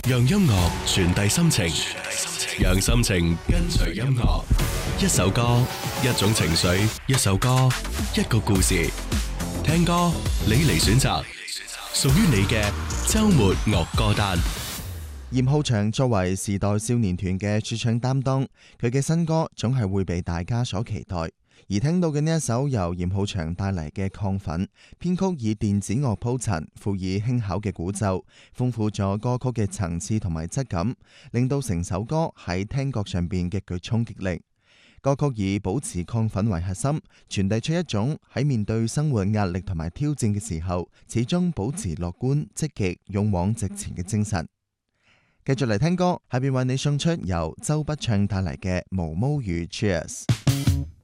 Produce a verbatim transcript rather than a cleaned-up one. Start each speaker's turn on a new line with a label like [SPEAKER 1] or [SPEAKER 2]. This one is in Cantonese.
[SPEAKER 1] 讓音樂傳遞心情，讓心情跟隨音樂。一首歌，一種情緒，一首歌，一個故事。聽歌，你嚟選擇，屬於你嘅周末樂歌單。
[SPEAKER 2] 嚴浩翔作為時代少年團嘅主唱擔當，佢嘅新歌總係會被大家所期待。而聽到嘅呢一首由嚴浩翔帶嚟嘅《亢奮》，編曲以電子樂鋪陳，輔以輕巧嘅鼓奏，豐富咗歌曲嘅層次同埋質感，令到成首歌喺聽覺上邊極具衝擊力。歌曲以保持亢奮為核心，傳遞出一種喺面對生活壓力同埋挑戰嘅時候，始終保持樂觀、積極、勇往直前嘅精神。繼續嚟聽歌，下邊為你送出由周筆暢帶嚟嘅《毛毛雨 Cheers》。